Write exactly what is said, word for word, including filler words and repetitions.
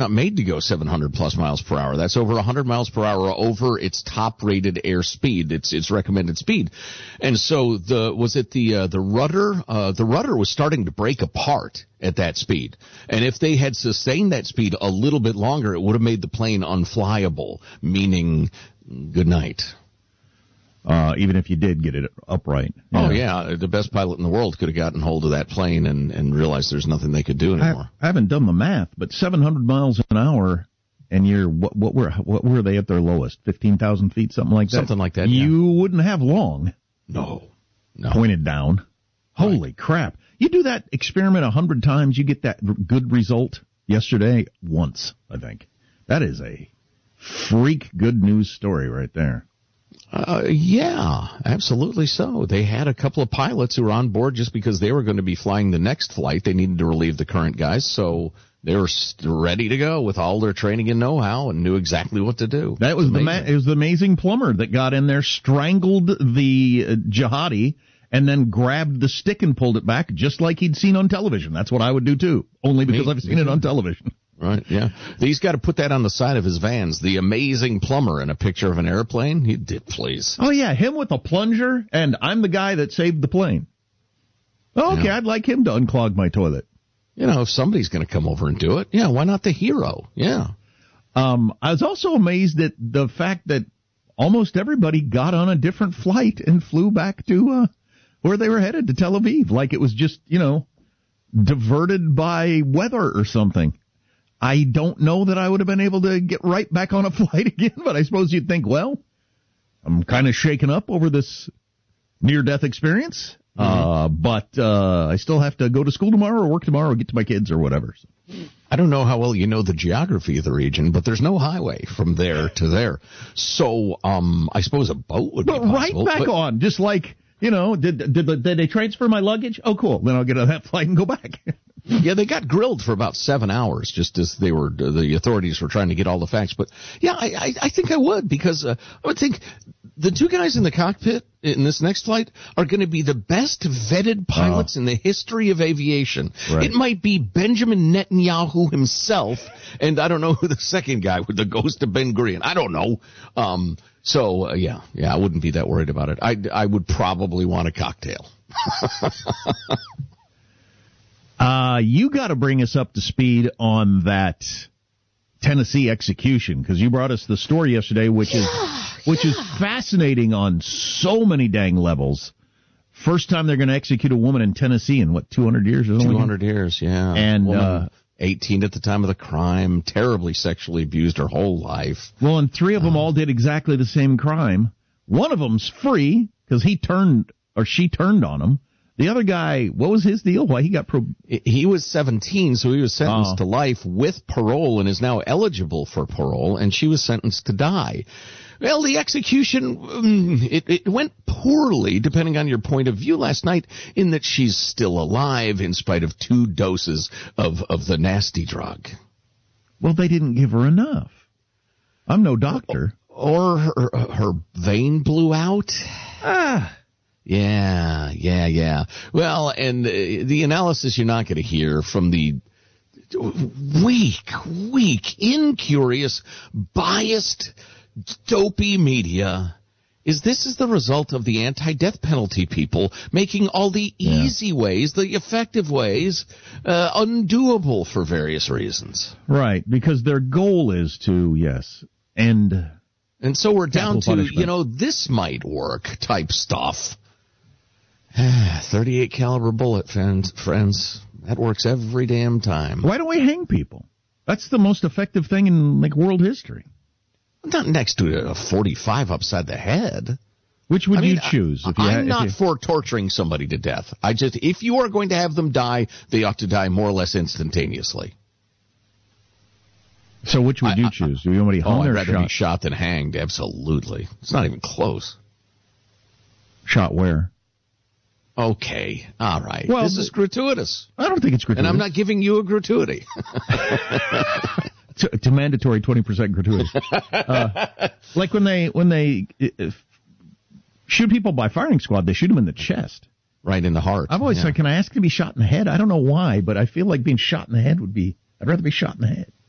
not made to go seven hundred plus miles per hour. That's over one hundred miles per hour over its top rated airspeed. It's its recommended speed. And so the was it the uh, the rudder uh, the rudder was starting to break apart at that speed. And if they had sustained that speed a little bit longer, it would have made the plane unflyable, meaning good night. Uh, even if you did get it upright. Yeah. Oh, yeah. The best pilot in the world could have gotten hold of that plane and, and realized there's nothing they could do anymore. I, I haven't done the math, but seven hundred miles an hour, and you're, what, what were what were they at their lowest? fifteen thousand feet, something like that? Something like that, You yeah. wouldn't have long. No. No. Pointed down. Holy right. crap. You do that experiment a hundred times, you get that r- good result. Yesterday, once, I think. That is a freak good news story right there. Uh, yeah, absolutely so. They had a couple of pilots who were on board just because they were going to be flying the next flight. They needed to relieve the current guys, so they were ready to go with all their training and know-how and knew exactly what to do. That was the ma- it was the amazing plumber that got in there, strangled the uh, jihadi, and then grabbed the stick and pulled it back just like he'd seen on television. That's what I would do too, only because Me? I've seen it on television. Right, yeah. He's got to put that on the side of his vans. The amazing plumber and a picture of an airplane. He did, please. Oh, yeah, him with a plunger, and I'm the guy that saved the plane. Oh, okay, yeah. I'd like him to unclog my toilet. You know, if somebody's going to come over and do it, yeah, why not the hero? Yeah. Um, I was also amazed at the fact that almost everybody got on a different flight and flew back to uh, where they were headed, to Tel Aviv, like it was just, you know, diverted by weather or something. I don't know that I would have been able to get right back on a flight again, but I suppose you'd think, well, I'm kind of shaken up over this near-death experience, mm-hmm. uh, but uh, I still have to go to school tomorrow or work tomorrow or get to my kids or whatever. So. I don't know how well you know the geography of the region, but there's no highway from there to there. So um, I suppose a boat would but be possible. Right back but... on, just like, you know, did, did, did they transfer my luggage? Oh, cool. Then I'll get on that flight and go back. Yeah, they got grilled for about seven hours just as they were, the authorities were trying to get all the facts. But, yeah, I, I, I think I would because uh, I would think the two guys in the cockpit in this next flight are going to be the best vetted pilots uh, in the history of aviation. Right. It might be Benjamin Netanyahu himself, and I don't know who the second guy with the ghost of Ben Gurion. I don't know. Um, so, uh, yeah, yeah, I wouldn't be that worried about it. I, I would probably want a cocktail. Uh, you got to bring us up to speed on that Tennessee execution, because you brought us the story yesterday, which yeah, is which yeah. is fascinating on so many dang levels. First time they're going to execute a woman in Tennessee in, what, two hundred years? two hundred years, yeah. And woman, uh, eighteen at the time of the crime, terribly sexually abused her whole life. Well, and three of them uh, all did exactly the same crime. One of them's free because he turned, or she turned on him. The other guy, what was his deal? Why he got pro? He was seventeen, so he was sentenced oh. to life with parole and is now eligible for parole, and she was sentenced to die. Well, the execution, it, it went poorly, depending on your point of view last night, in that she's still alive in spite of two doses of, of the nasty drug. Well, they didn't give her enough. I'm no doctor. Or her, her vein blew out. Ah. Yeah, yeah, yeah. Well, and uh, the analysis you're not going to hear from the weak, weak, incurious, biased, dopey media is this is the result of the anti-death penalty people making all the easy yeah. ways, the effective ways, uh, undoable for various reasons. Right, because their goal is to, yes, end. And so we're down to, punishment. you know, this might work type stuff. thirty-eight caliber bullet, friends, friends. That works every damn time. Why don't we hang people? That's the most effective thing in, like, world history. Not next to a forty-five upside the head. Which would I mean, you choose? If you I'm had, not you... for torturing somebody to death. I just, if you are going to have them die, they ought to die more or less instantaneously. So which would you I, choose? Do you want to be hung oh, or I'd rather shot? be shot than hanged, absolutely. It's not even close. Shot where? Okay, all right. Well, this is gratuitous. I don't think it's gratuitous. And I'm not giving you a gratuity. It's a, it's a mandatory twenty percent gratuity. Uh, like when they when they uh, shoot people by firing squad, they shoot them in the chest. Right in the heart. I've always yeah. said, can I ask to be shot in the head? I don't know why, but I feel like being shot in the head would be, I'd rather be shot in the head.